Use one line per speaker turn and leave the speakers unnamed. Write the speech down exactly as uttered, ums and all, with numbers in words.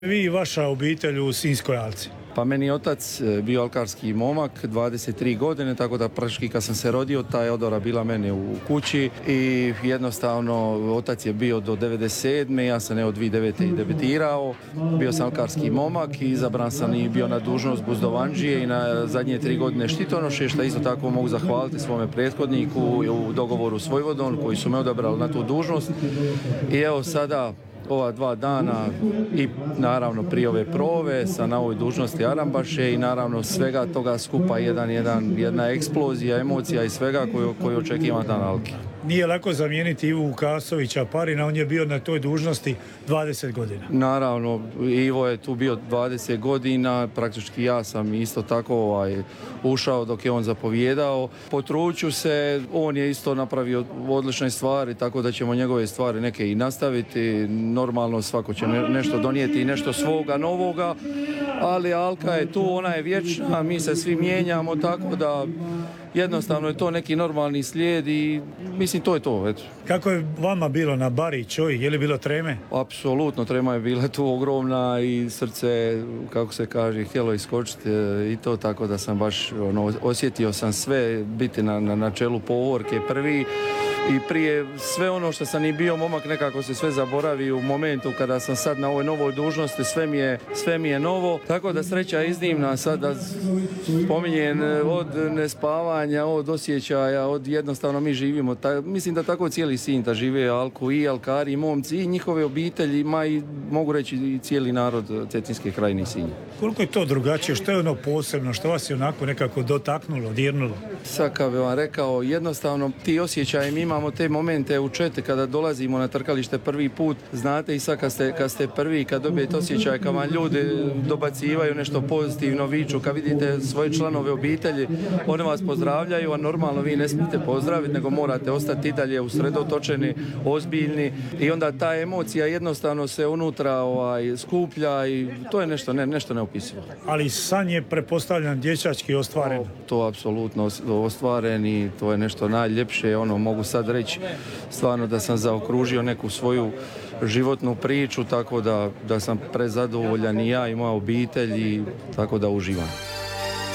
Vi i vaša obitelj u Sinjskoj alci?
Pa meni je otac bio alkarski momak, dvadeset tri godine, tako da praktički kad sam se rodio, ta je odora bila meni u kući i jednostavno otac je bio do devedeset sedme. Ja sam evo dvije tisuće devete i debitirao, bio sam alkarski momak i izabran sam i bio na dužnost buzdovanđije i na zadnje tri godine štitonoše, što isto tako mogu zahvaliti svome prethodniku u dogovoru s Vojvodom koji su me odabrali na tu dužnost. I evo sada ova dva dana i naravno prije ove prove sam na ovoj dužnosti Arambaše i naravno svega toga skupa jedan, jedan, jedna eksplozija emocija i svega koju, koju očekivam na Alki.
Nije lako zamijeniti Ivu Vukasovića Parina, on je bio na toj dužnosti dvadeset godina.
Naravno, Ivo je tu bio dvadeset godina, praktički ja sam isto tako ovaj, ušao dok je on zapovjedao. Potruću se, on je isto napravio odlične stvari, tako da ćemo njegove stvari neke i nastaviti. Normalno svako će ne, nešto donijeti i nešto svoga novoga, ali Alka je tu, ona je vječna, mi se svi mijenjamo, tako da jednostavno je to neki normalni slijed i mislim to je to. Eto.
Kako je vama bilo na Bari, Čoj, je li bilo treme?
Apsolutno, trema je bila tu ogromna i srce, kako se kaže, htjelo iskočiti i to, tako da sam baš ono, osjetio sam sve, biti na, na, na čelu povorke prvi. I prije sve ono što sam i bio momak, nekako se sve zaboravi u momentu kada sam sad na ovoj novoj dužnosti, sve mi je, sve mi je novo, tako da sreća je iznimna, sad da spominjem od nespavanja, od osjećaja, od jednostavno mi živimo, ta, mislim da tako cijeli Sinj da žive Alku i alkari i momci i njihove obitelji, ma i mogu reći i cijeli narod Cetinske krajine i Sinja.
Koliko je to drugačije, što je ono posebno, što vas je onako nekako dotaknulo, dirnulo?
Sad kad bi vam rekao, jednostavno ti osjećaji, mi imamo te momente u Čete kada dolazimo na trkalište prvi put, znate i sad kad ste, kad ste prvi, kad dobijete osjećaj, kad vam ljudi dobacivaju nešto pozitivno, viču, kad vidite svoje članove obitelji, oni vas pozdravljaju, a normalno vi ne smijete pozdraviti, nego morate ostati i dalje usredotočeni, ozbiljni i onda ta emocija jednostavno se unutra ovaj, skuplja i to je nešto, ne, nešto neopisivo.
Ali san je pretpostavljan dječački ostvaren.
To, to apsolutno ostvaren i to je nešto najljepše, ono mogu sad reći stvarno da sam zaokružio neku svoju životnu priču, tako da, da sam prezadovoljan i ja i moja obitelj i tako da uživam.